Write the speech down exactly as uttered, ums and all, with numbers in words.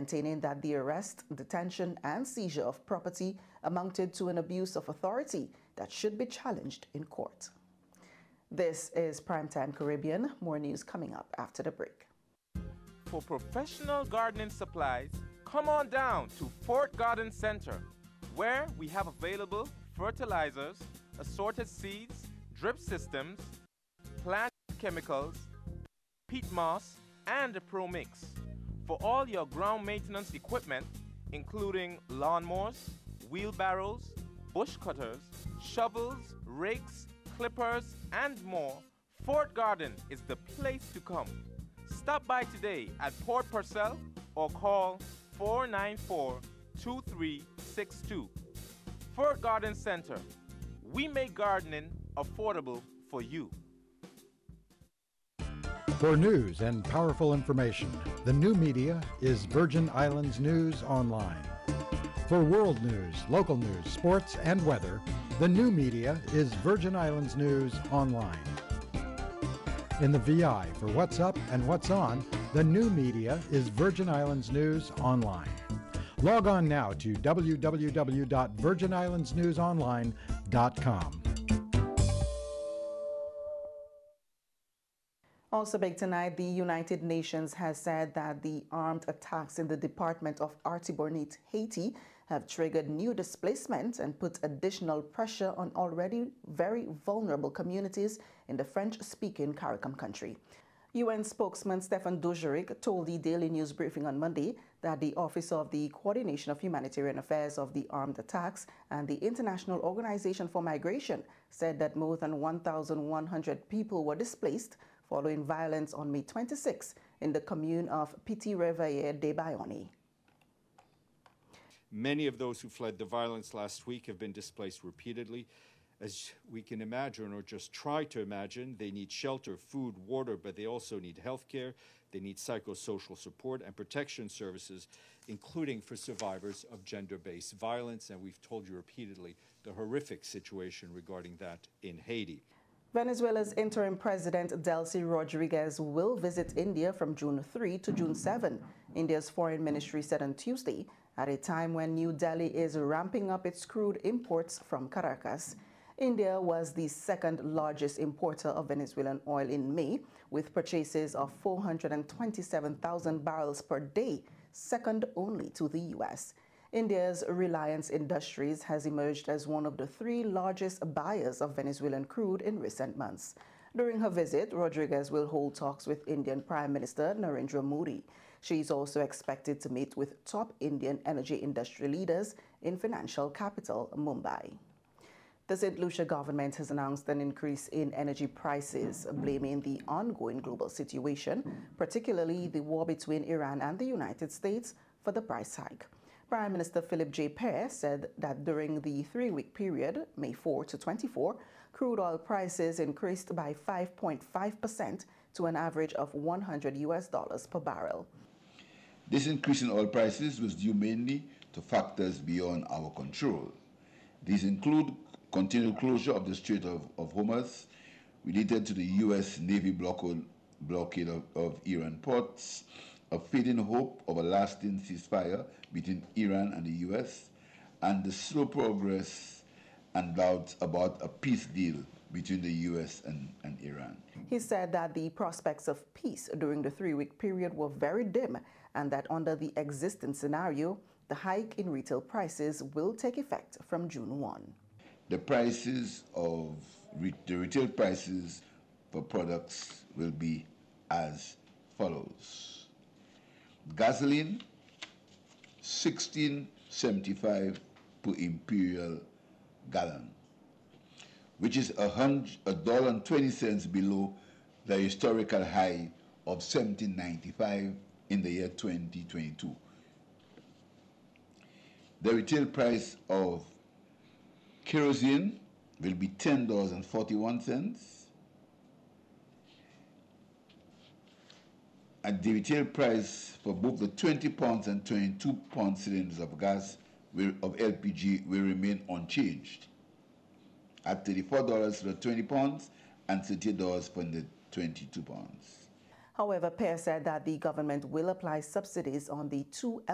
maintaining that the arrest, detention, and seizure of property amounted to an abuse of authority that should be challenged in court. This is Primetime Caribbean. More news coming up after the break. For professional gardening supplies, come on down to Fort Garden Center, where we have available fertilizers, assorted seeds, drip systems, plant chemicals, peat moss, and a Pro Mix. For all your ground maintenance equipment, including lawnmowers, wheelbarrows, bush cutters, shovels, rakes, clippers, and more, Fort Garden is the place to come. Stop by today at Port Purcell or call four nine four, two three six two. Fort Garden Center. We make gardening affordable for you. For news and powerful information, the new media is Virgin Islands News Online. For world news, local news, sports, and weather, the new media is Virgin Islands News Online. In the V I for what's up and what's on, the new media is Virgin Islands News Online. Log on now to w w w dot virgin islands news online dot com. Also big tonight, the United Nations has said that the armed attacks in the Department of Artibonite, Haiti, have triggered new displacement and put additional pressure on already very vulnerable communities in the French-speaking CARICOM country. U N spokesman Stéphane Dujarric told the Daily News briefing on Monday that the Office of the Coordination of Humanitarian Affairs of the Armed Attacks and the International Organization for Migration said that more than one thousand one hundred people were displaced following violence on May twenty-sixth in the commune of Petit-Réveillé de Bayonne. Many of those who fled the violence last week have been displaced repeatedly. As we can imagine, or just try to imagine, they need shelter, food, water, but they also need health care. They need psychosocial support and protection services, including for survivors of gender-based violence. And we've told you repeatedly the horrific situation regarding that in Haiti. Venezuela's interim president, Delcy Rodriguez, will visit India from June third to June seventh, India's foreign ministry said on Tuesday, at a time when New Delhi is ramping up its crude imports from Caracas. India was the second largest importer of Venezuelan oil in May, with purchases of four hundred twenty-seven thousand barrels per day, second only to the U S. India's Reliance Industries has emerged as one of the three largest buyers of Venezuelan crude in recent months. During her visit, Rodriguez will hold talks with Indian Prime Minister Narendra Modi. She is also expected to meet with top Indian energy industry leaders in financial capital Mumbai. The Saint Lucia government has announced an increase in energy prices, blaming the ongoing global situation, particularly the war between Iran and the United States, for the price hike. Prime Minister Philip J. Pear said that during the three-week period, May fourth to twenty-fourth, crude oil prices increased by five point five percent to an average of one hundred U S dollars per barrel. This increase in oil prices was due mainly to factors beyond our control. These include continued closure of the Strait of, of Hormuz related to the U S Navy blockade, blockade of, of Iran ports, a fading hope of a lasting ceasefire between Iran and the U S, and the slow progress and doubts about a peace deal between the U S and, and Iran. He said that the prospects of peace during the three-week period were very dim, and that under the existing scenario, the hike in retail prices will take effect from June first. The prices of re the retail prices for products will be as follows. Gasoline, sixteen seventy-five per imperial gallon, which is a hundred a dollar and twenty cents below the historical high of seventeen ninety-five in the year twenty twenty-two. The retail price of kerosene will be ten dollars and forty-one cents. And the retail price for both the twenty pounds and twenty-two pound cylinders of gas will, of L P G will remain unchanged at thirty-four dollars for the twenty pounds and thirty dollars for the twenty-two pounds. However, Pear said that the government will apply subsidies on the two